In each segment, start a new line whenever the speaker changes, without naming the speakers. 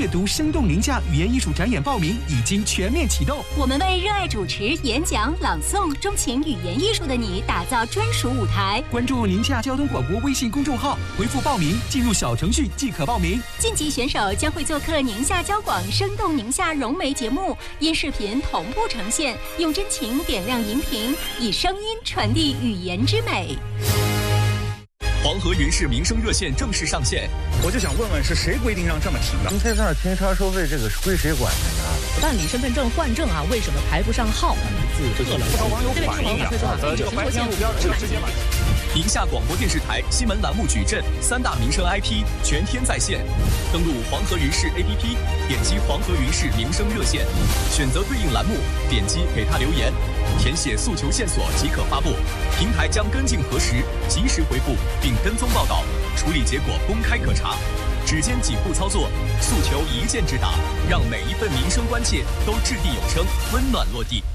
阅读生动宁夏语言艺术展演报名已经全面启动。
我们为热爱主持、演讲、朗诵、钟情语言艺术的你打造专属舞台。
关注宁夏交通广播微信公众号，回复报名进入小程序即可报名。
晋级选手将会做客宁夏交广生动宁夏融媒节目，因视频同步呈现，用真情点亮荧屏，以声音传递语言之美。
黄河云氏民生热线正式上线，
我就想问问，是谁规定让这么停的？
停车场停车收费这个是归谁管的呢？
办理身份证换证啊，为什么排不上号？
不少网友反映啊，这个白天路边就直接买。
宁夏广播电视台新闻栏目矩阵3大民生 IP 全天在线，登录黄河云氏 APP， 点击黄河云氏民生热线，选择对应栏目，点击给他留言，填写诉求线索即可发布，平台将跟进核实，及时回复并跟踪报道，处理结果公开可查。只见几步操作，诉求一键直达，让每一份民生关切都掷地有声，温暖落地。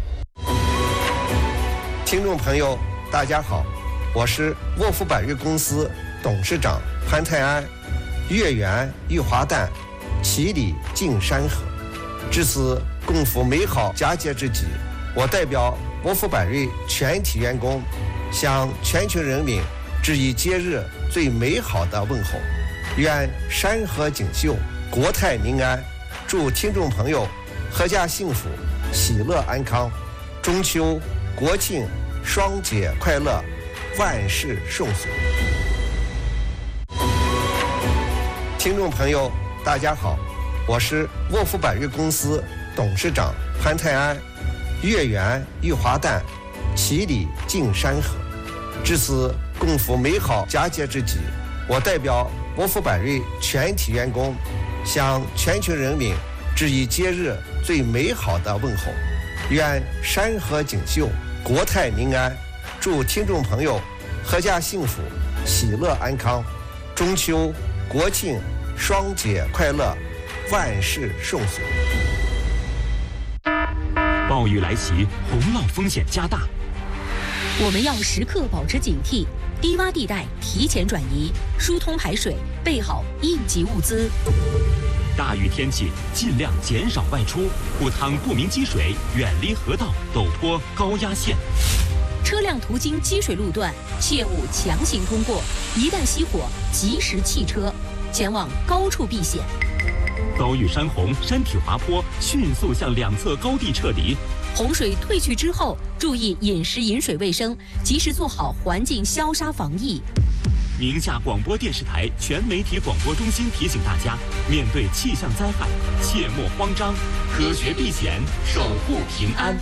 听众朋友，大家好，我是沃福百瑞公司董事长潘泰安。月圆玉华诞，其理净山河。至此共赴美好佳节之际，我代表沃福百瑞全体员工，向全球人民致以节日最美好的问候。愿山河锦绣，国泰民安。祝听众朋友阖家幸福，喜乐安康。中秋、国庆双节快乐，万事顺遂。听众朋友，大家好，我是沃福百瑞公司董事长潘泰安。月圆玉华诞，其理净山河。至此共赴美好佳节之际，我代表沃福百瑞全体员工，向全球人民致以节日最美好的问候。愿山河锦绣，国泰民安。祝听众朋友阖家幸福，喜乐安康。中秋、国庆双节快乐，万事顺遂。
暴雨来袭，洪涝风险加大，
我们要时刻保持警惕，低洼地带提前转移，疏通排水，备好应急物资。
大雨天气尽量减少外出，不趟不明积水，远离河道、陡坡、高压线。
车辆途经积水路段，切勿强行通过，一旦熄火，及时弃车，前往高处避险。
遭遇山洪、山体滑坡，迅速向两侧高地撤离。
洪水退去之后，注意饮食饮水卫生，及时做好环境消杀防疫。
宁夏广播电视台全媒体广播中心提醒大家，面对气象灾害，切莫慌张，科学避险，守护平安。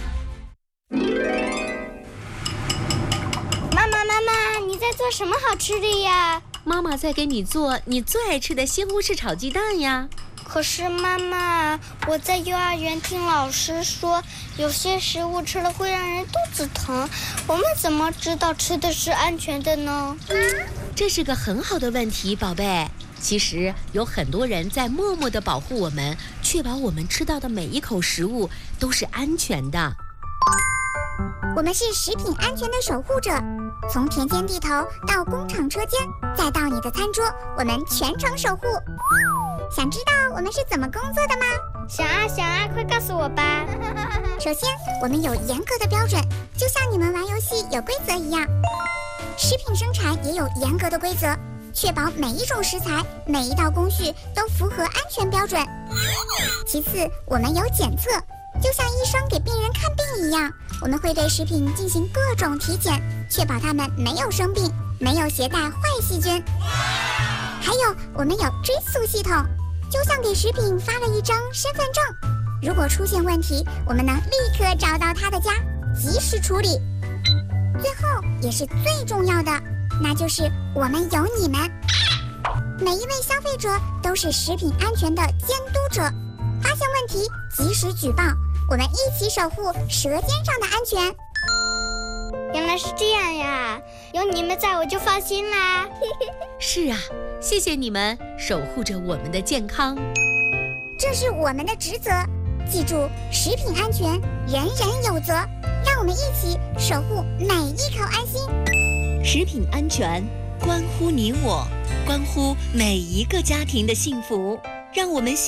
妈妈，你在做什么好吃的呀？
妈妈在给你做你最爱吃的西红柿炒鸡蛋呀。
可是妈妈，我在幼儿园听老师说，有些食物吃了会让人肚子疼，我们怎么知道吃的是安全的呢？
这是个很好的问题，宝贝。其实有很多人在默默地保护我们，确保我们吃到的每一口食物都是安全的。
我们是食品安全的守护者，从田间地头到工厂车间，再到你的餐桌，我们全程守护。想知道我们是怎么工作的吗？
想啊，快告诉我吧。
首先，我们有严格的标准，就像你们玩游戏有规则一样。食品生产也有严格的规则，确保每一种食材、每一道工序都符合安全标准。其次，我们有检测，就像医生给病人看病一样，我们会对食品进行各种体检，确保它们没有生病，没有携带坏细菌。还有，我们有追溯系统，就像给食品发了一张身份证，如果出现问题，我们能立刻找到他的家，及时处理。最后也是最重要的，那就是我们有你们。每一位消费者都是食品安全的监督者，发现问题及时举报，我们一起守护舌尖上的安全。
原来是这样呀，有你们在我就放心啦。
是啊，谢谢你们守护着我们的健康，
这是我们的职责。记住，食品安全人人有责，让我们一起守护每一口安心。
食品安全关乎你我，关乎每一个家庭的幸福，让我们